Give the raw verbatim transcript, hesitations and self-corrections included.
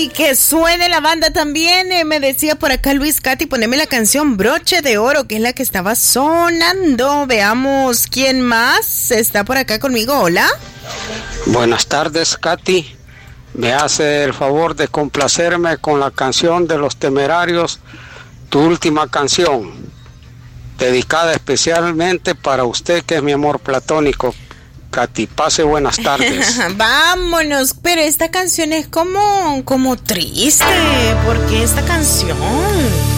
Y que suene la banda también. Eh, me decía por acá Luis Katy, poneme la canción Broche de Oro, que es la que estaba sonando. Veamos quién más está por acá conmigo. Hola. Buenas tardes, Katy. Me hace el favor de complacerme con la canción de Los Temerarios, Tu Última Canción, dedicada especialmente para usted, que es mi amor platónico. Katy, pase buenas tardes. Vámonos, pero esta canción es como, como triste, porque esta canción...